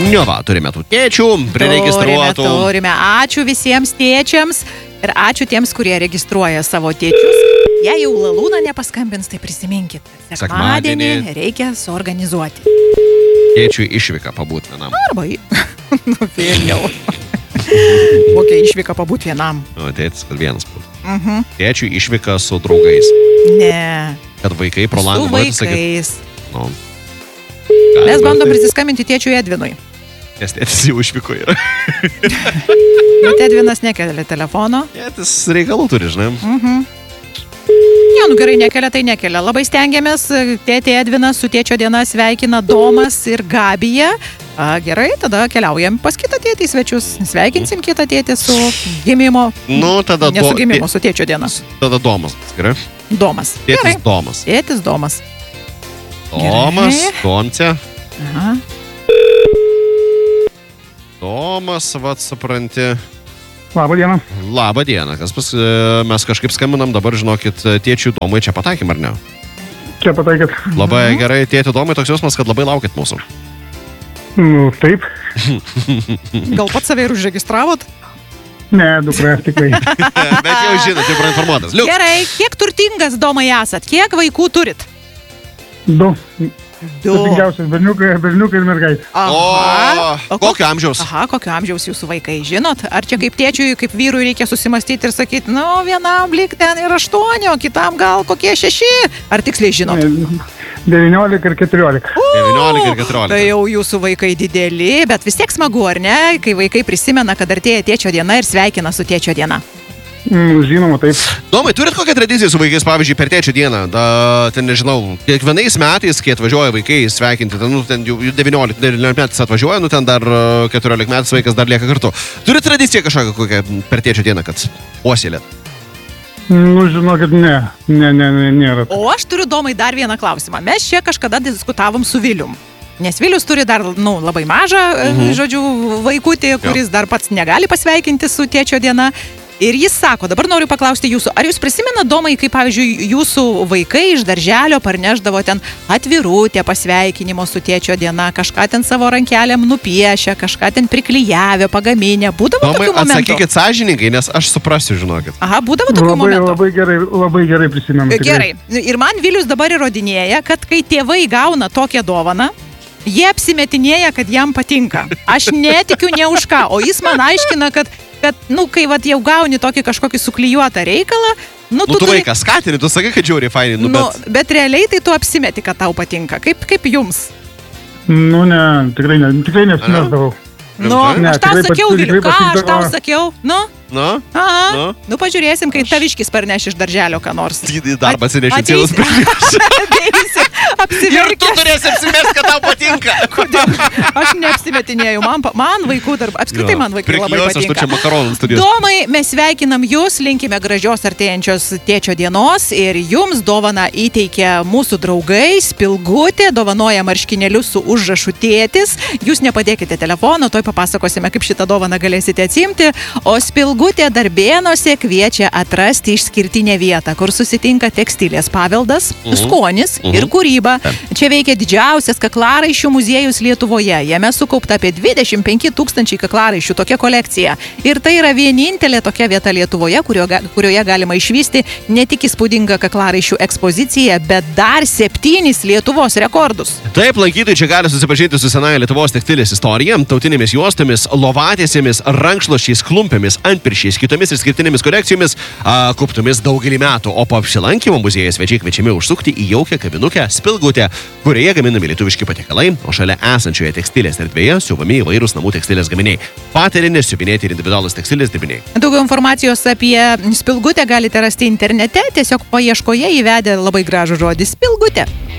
Nu va, turime tų tėčių, priregistruotų. Turime. Ačiū visiems tėčiams ir ačiū tiems, kurie registruoja savo tėčius. Jei jau lalūną nepaskambins, tai prisiminkit. Sekmadienį reikia suorganizuoti. Tėčiui išvyka pabūt vienam. Arba vėliau. Kokia išvyka pabūt vienam? O, tėtis, kad vienas būtų. Tėčiui išvyka su draugais. Ne. Kad vaikai pro langą. Su vaikais. Nu. Mes bandom prisiskambinti tėčiui Edvinui. Nes tėtis jau išvyko yra. Bet Edvinas nekelia telefono. Tėtis reikalų turi, žinai. Ne, nu gerai, nekelia. Labai stengiamės. Tėtė Edvinas su tėčio diena sveikina Domas ir Gabija. Gerai, tada keliaujam pas kitą tėtį svečius. Sveikinsim kitą tėtį su gimimo. Nu, tada ne su gimimo, su tėčio diena. Tada Domas, gerai? Domas. Tėtis gerai. Domas. Tėtis Domas. Domas, Domce. Aha. Domas, vat, supranti. Labą dieną. Labą dieną. Mes kažkaip skambinam dabar, žinokit, tėčiui Domui čia pataikėm, ar ne? Čia pataikėt. Labai gerai, tėti Domui, toks jausmas, kad labai laukit mūsų. Nu, taip. Gal pats save ir užregistravot? Ne, dukra, tikrai. Bet jau žinot, jau prainformuotas. Liuks. Gerai, kiek turtingas Domai esat? Kiek vaikų turit? 2. Du. Turtingiausias berniukai ir mergaitė. O kokio amžiaus? Aha, kokio amžiaus jūsų vaikai, žinot? Ar čia kaip tėčiui, kaip vyrui reikia susimastyti ir sakyti, nu, vienam lyg ten ir 8, o kitam gal kokie 6? Ar tiksliai žinot? 19 ir 14. 19 ir 14. Tai jau jūsų vaikai dideli, bet vis tiek smagu, ar ne? Kai vaikai prisimena, kad artėja tėčio diena ir sveikina su tėčio diena. Žinoma, taip. Domai, turit kokią tradiciją su vaikais, pavyzdžiui, per tėčio dieną? Ten nežinau, kiekvienais metais, kai atvažiuoja vaikai sveikinti, ten jau 19 metais atvažiuoja, ten dar 14 metais vaikas dar lieka kartu. Turit tradiciją kažkokią kokią per tėčio dieną, kad puoselėt? Nu, žinokit, ne, nėra. O aš turiu, Domai, dar vieną klausimą. Mes čia kažkada diskutavom su Vilium. Nes Vilius turi dar, labai mažą, žodžiu, vaikutį, kuris dar pats negali pasveikinti su tėčio diena. Ir jis sako, dabar noriu paklausti jūsų, ar jūs prisimenat, Domai, kaip, pavyzdžiui, jūsų vaikai iš darželio parneždavo ten atvirutę pasveikinimo su tėčio diena, kažką ten savo rankelėm nupiešę, kažką ten priklijavę, pagaminę. Būdavo tokių momentų? Domai, atsakykit sąžiningai, nes aš suprasiu, žinokit. Aha, būdavo tokių momentų? Labai gerai prisimenu. Gerai. Ir man Vilius dabar įrodinėja, kad kai tėvai gauna tokią dovaną, jie apsimetinėja, kad jam patinka. Aš netikiu ne už ką, o jis man aiškina, kad kai vat jau gauni tokį kažkokį suklijuotą reikalą, tu vaiką skatini, tu sakai, kad žiauriai fainai, bet realiai tai tu apsimeti, kad tau patinka. Kaip jums? Nu, ne, tikrai neapsimesdavau. Aš tau sakiau, Viliu, ką aš tau sakiau? Aha. Pažiūrėsim, kai taviškis parneš iš darželio ką nors. Į darbą atsineši cėlus Dėjusi, apsiverkęs. Ir tu turėsi apsimesti, kad tau patinka. Kodėl? Aš neapsimetinėjau. Man vaikų apskritai man vaikai labai patinka. Domai, mes sveikinam jūs, linkime gražios artėjančios tėčio dienos ir jums dovaną įteikia mūsų draugai, Spilgutė, dovanoja marškinėlius su užrašu tėtis. Jūs nepadėkite telefono, toj papasakosime, kaip šitą dovaną galėsite atsimti, o Spilgutė Darbėnuose kviečia atrasti išskirtinę vietą, kur susitinka tekstilės paveldas, skonis ir kūryba. Čia veikia didžiausias kaklaraiščių muziejus Lietuvoje. Jame sukaupta apie 25 000 kaklaraiščių tokia kolekcija. Ir tai yra vienintelė tokia vieta Lietuvoje, kurioje galima išvysti ne tik įspūdingą kaklaraiščių ekspoziciją, bet dar 7 Lietuvos rekordus. Taip, lankytojai čia gali susipažinti su senaja Lietuvos tekstilės istorija, tautinėmis juostomis, lovatėsėmis, rankšluosčiais, klumpėmis, antpirščiais, kitomis išskirtinėmis kolekcijomis, kauptomis daugelį metų. O po apsilankimo muziejuje svečiai kviečiami užsukti į jaukią kavinukę Spilgutę, kurioje gaminami lietuviški patiekalai, o šalia esančioje tekstilės erdvėje siuvami įvairūs namų tekstilės gaminiai. Patariami siuvinėti ir individualūs tekstilės dirbiniai. Daugiau informacijos apie Spilgutę galite rasti internete, tiesiog paieškoje įvedę labai gražų žodį Spilgutė.